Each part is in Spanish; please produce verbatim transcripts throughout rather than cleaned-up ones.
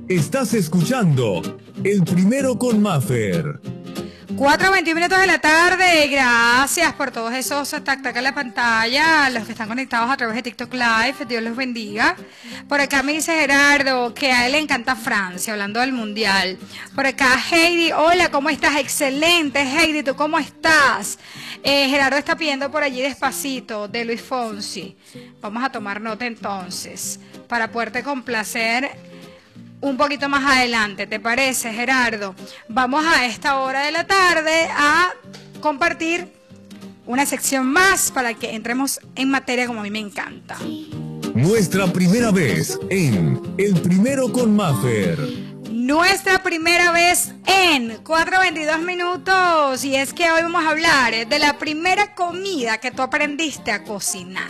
Estás escuchando El Primero con Maffer. cuatro veintiún minutos de la tarde. Gracias por todos esos tac-tac en la pantalla, los que están conectados a través de TikTok Live. Dios los bendiga. Por acá me dice Gerardo que a él le encanta Francia, hablando del Mundial. Por acá Heidi, hola, ¿cómo estás? Excelente, Heidi, ¿tú cómo estás? Eh, Gerardo está pidiendo por allí Despacito, de Luis Fonsi. Vamos a tomar nota entonces, para poderte complacer un poquito más adelante, ¿te parece, Gerardo? Vamos a esta hora de la tarde a compartir una sección más para que entremos en materia como a mí me encanta. Nuestra primera vez en El Primero con Maffer. Nuestra primera vez en cuatro veintidós minutos. Y es que hoy vamos a hablar de la primera comida que tú aprendiste a cocinar.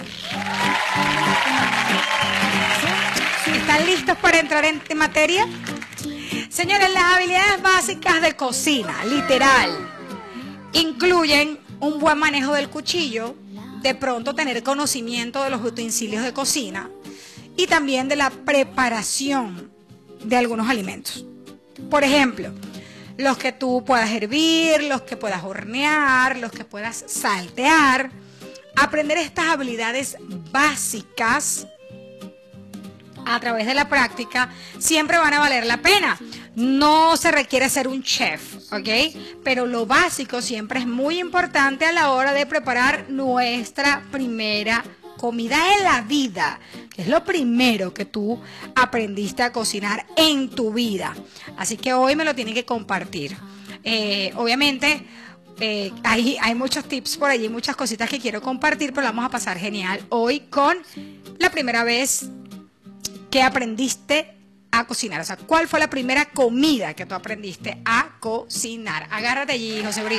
¿Están listos para entrar en materia? Señores, las habilidades básicas de cocina, literal, incluyen un buen manejo del cuchillo, de pronto tener conocimiento de los utensilios de cocina y también de la preparación de algunos alimentos. Por ejemplo, los que tú puedas hervir, los que puedas hornear, los que puedas saltear. Aprender estas habilidades básicas a través de la práctica siempre van a valer la pena. No se requiere ser un chef, ¿ok? Pero lo básico siempre es muy importante a la hora de preparar nuestra primera comida en la vida, que es lo primero que tú aprendiste a cocinar en tu vida. Así que hoy me lo tienen que compartir. Eh, obviamente eh, hay, hay muchos tips por allí, muchas cositas que quiero compartir, pero la vamos a pasar genial hoy con la primera vez que aprendiste a cocinar. O sea, ¿cuál fue la primera comida que tú aprendiste a cocinar? Agárrate allí, José Brito.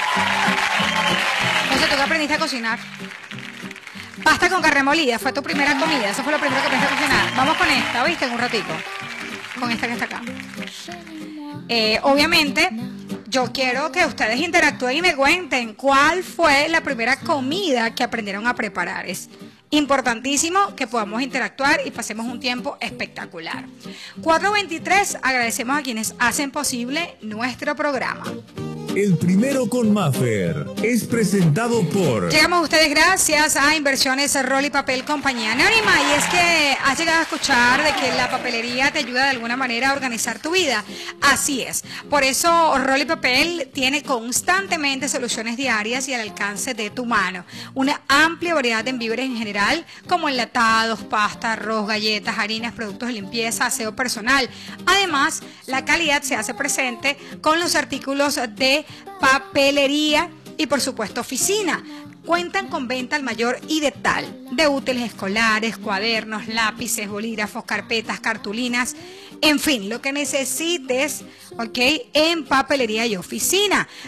José, ¿tú qué aprendiste a cocinar? Pasta con carne molida, fue tu primera comida. Eso fue lo primero que aprendiste a cocinar. Vamos con esta, ¿viste? En un ratico. Con esta que está acá. Eh, obviamente, yo quiero que ustedes interactúen y me cuenten cuál fue la primera comida que aprendieron a preparar. Es importantísimo que podamos interactuar y pasemos un tiempo espectacular. cuatro veintitrés, agradecemos a quienes hacen posible nuestro programa. El Primero con Maffer es presentado por... Llegamos a ustedes gracias a Inversiones Rol y Papel Compañía Anónima. Y es que has llegado a escuchar de que la papelería te ayuda de alguna manera a organizar tu vida. Así es. Por eso Rol y Papel tiene constantemente soluciones diarias y al alcance de tu mano. Una amplia variedad de víveres en general, como enlatados, pasta, arroz, galletas, harinas, productos de limpieza, aseo personal. Además, la calidad se hace presente con los artículos de papelería y por supuesto oficina. Cuentan con venta al mayor y de tal de útiles escolares, cuadernos, lápices, bolígrafos, carpetas, cartulinas, en fin, lo que necesites, ¿ok? En papelería y oficina.